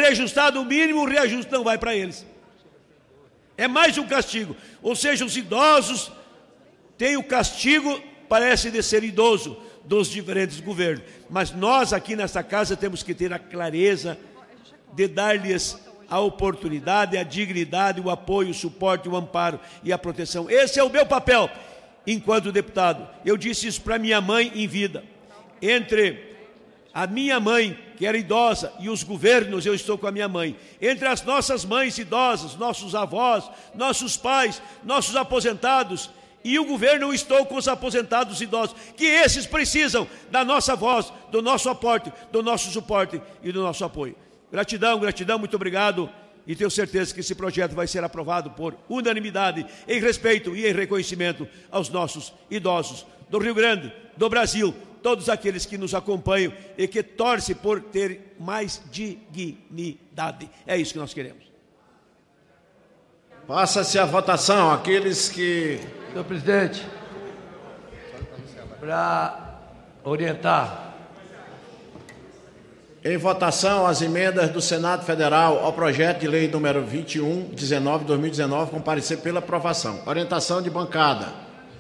reajustado o mínimo, o reajuste não vai para eles. É mais um castigo. Ou seja, os idosos têm o castigo, parece de ser idoso, dos diferentes governos. Mas nós aqui nesta casa temos que ter a clareza de dar-lhes a oportunidade, a dignidade, o apoio, o suporte, o amparo e a proteção. Esse é o meu papel enquanto deputado. Eu disse isso para minha mãe em vida. Entre a minha mãe, que era idosa, e os governos, eu estou com a minha mãe. Entre as nossas mães idosas, nossos avós, nossos pais, nossos aposentados, e o governo, eu estou com os aposentados idosos, que esses precisam da nossa voz, do nosso aporte, do nosso suporte e do nosso apoio. Gratidão, gratidão, muito obrigado, e tenho certeza que esse projeto vai ser aprovado por unanimidade, em respeito e em reconhecimento aos nossos idosos do Rio Grande, do Brasil, todos aqueles que nos acompanham e que torcem por ter mais dignidade. É isso que nós queremos. Passa-se a votação. Aqueles que... Senhor presidente, para orientar. Em votação, as emendas do Senado Federal ao projeto de lei número 2119/2019, com parecer pela aprovação. Orientação de bancada.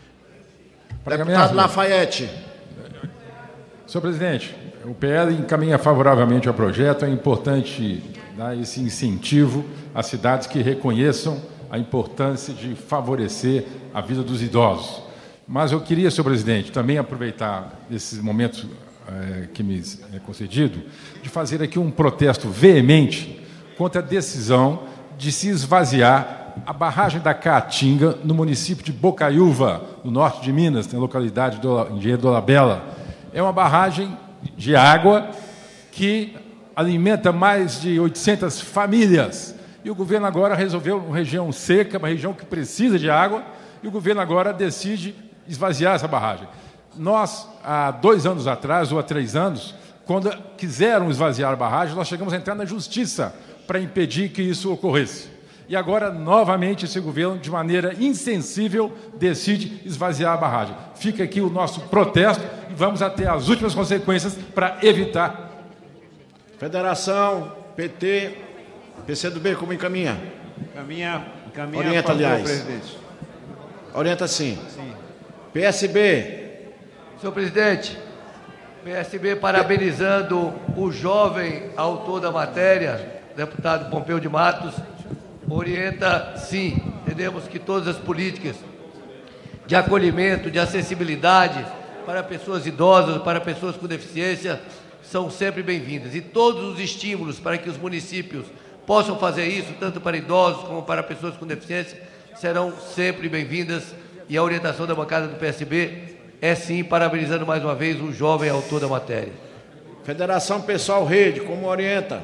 Deputado Lafayette. Senhor presidente, o PL encaminha favoravelmente ao projeto. É importante dar esse incentivo às cidades que reconheçam a importância de favorecer a vida dos idosos. Mas eu queria, senhor presidente, também aproveitar esse momento que me é concedido, de fazer aqui um protesto veemente contra a decisão de se esvaziar a barragem da Caatinga, no município de Bocaiúva, no norte de Minas, na localidade de Engenheiro Dolabella. É uma barragem de água que alimenta mais de 800 famílias. E o governo agora resolveu, uma região seca, uma região que precisa de água, e o governo agora decide esvaziar essa barragem. Nós, há 2 anos atrás, ou há 3 anos, quando quiseram esvaziar a barragem, nós chegamos a entrar na justiça para impedir que isso ocorresse. E agora, novamente, esse governo, de maneira insensível, decide esvaziar a barragem. Fica aqui o nosso protesto e vamos até as últimas consequências para evitar. Federação, PT, PCdoB, como encaminha? Encaminha Orienta, aliás. Presidente. Orienta sim. PSB. Senhor presidente, PSB parabenizando o jovem autor da matéria, deputado Pompeu de Matos, orienta sim. Entendemos que todas as políticas de acolhimento, de acessibilidade para pessoas idosas, para pessoas com deficiência, são sempre bem-vindas. E todos os estímulos para que os municípios possam fazer isso, tanto para idosos como para pessoas com deficiência, serão sempre bem-vindas. E a orientação da bancada do PSB é sim, parabenizando mais uma vez o jovem autor da matéria. Federação Pessoal Rede, como orienta?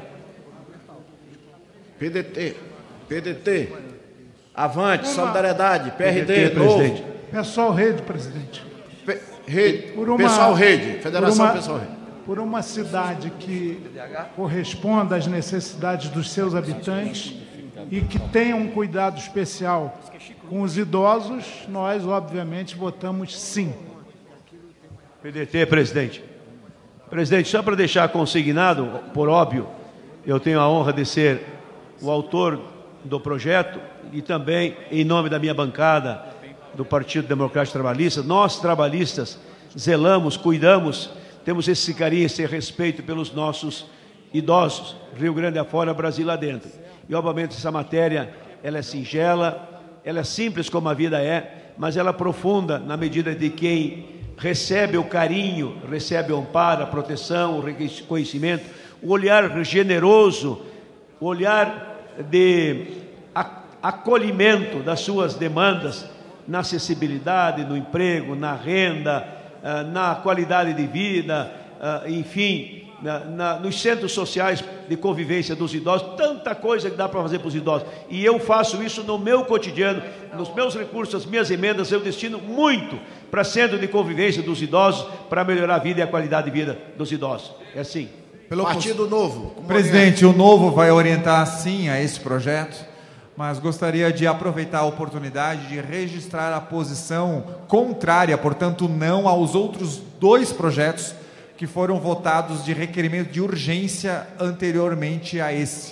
PDT, Avante, Solidariedade, PRD, Novo. Presidente. Pessoal Rede, presidente. Pessoal Rede, Federação Pessoal Rede. Por uma cidade que corresponda às necessidades dos seus habitantes e que tenha um cuidado especial com os idosos, nós, obviamente, votamos sim. PDT, presidente. Presidente, só para deixar consignado, por óbvio, eu tenho a honra de ser o autor do projeto e também, em nome da minha bancada, do Partido Democrático Trabalhista, nós, trabalhistas, zelamos, cuidamos, temos esse carinho, esse respeito pelos nossos idosos, Rio Grande afora, Brasil adentro. E, obviamente, essa matéria, ela é singela, ela é simples como a vida é, mas ela é profunda na medida de quem recebe o carinho, recebe o amparo, a proteção, o reconhecimento, o olhar generoso, o olhar de acolhimento das suas demandas na acessibilidade, no emprego, na renda, na qualidade de vida, enfim, nos centros sociais de convivência dos idosos, tanta coisa que dá para fazer para os idosos. E eu faço isso no meu cotidiano, nos meus recursos, as minhas emendas, eu destino muito para centro de convivência dos idosos, para melhorar a vida e a qualidade de vida dos idosos. É assim. Pelo Partido Novo. Presidente, o Novo vai orientar sim a esse projeto, mas gostaria de aproveitar a oportunidade de registrar a posição contrária, portanto não aos outros 2 projetos que foram votados de requerimento de urgência anteriormente a esse.